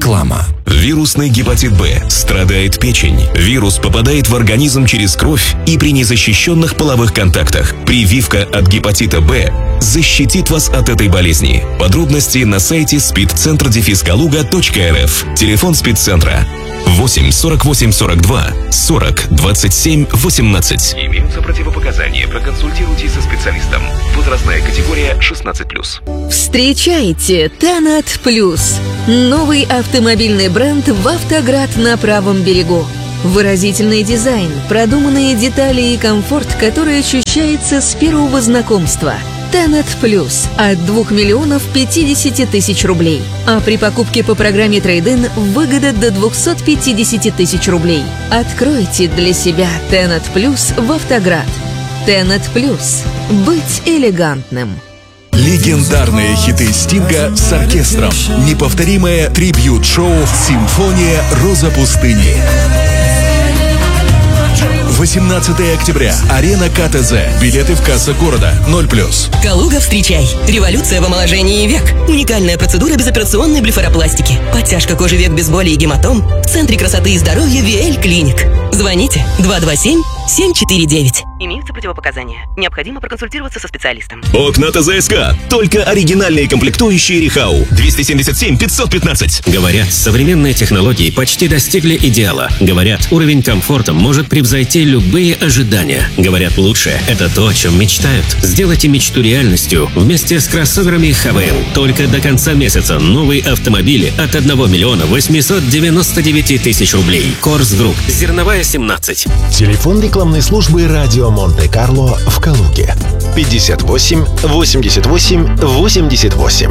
Реклама. Вирусный гепатит Б. Страдает печень. Вирус попадает в организм через кровь и при незащищенных половых контактах. Прививка от гепатита Б защитит вас от этой болезни. Подробности на сайте spidcentr-kaluga.rf. Телефон спидцентра 8 48 42 40 27 18. Имеются противопоказания. Проконсультируйтесь со специалистом. Возрастная категория 16+. Встречайте Танат Плюс. Новый автомобильный бренд в Автоград на правом берегу. Выразительный дизайн, продуманные детали и комфорт, который ощущается с первого знакомства. Танат Плюс от 2 миллионов 50 тысяч рублей. А при покупке по программе Трейд-ин выгода до 250 тысяч рублей. Откройте для себя Танат Плюс в Автоград. Танат Плюс. Быть элегантным. Легендарные хиты Стинга с оркестром. Неповторимое трибьют-шоу «Симфония Роза пустыни». 18 октября. Арена КТЗ. Билеты в кассах города. 0+. Калуга, встречай. Революция в омоложении век. Уникальная процедура безоперационной блефаропластики. Подтяжка кожи век без боли и гематом. В Центре красоты и здоровья VL Клиник. Звоните 227-749. Имеются противопоказания. Необходимо проконсультироваться со специалистом. Окна ТЗСК. Только оригинальные комплектующие Рихау. 277 515. Говорят, современные технологии почти достигли идеала. Говорят, уровень комфорта может превзойти любые ожидания. Говорят, лучшее – это то, о чем мечтают. Сделайте мечту реальностью вместе с кроссоверами ХВЛ. Только до конца месяца новые автомобили от 1 миллиона 899 тысяч рублей. Корс Групп. Зерновая 17. Телефон рекламной службы «Радио Монте-Карло» в Калуге. 58 88 88.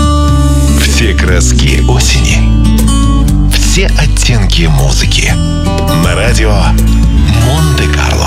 Все краски осени. Все оттенки музыки.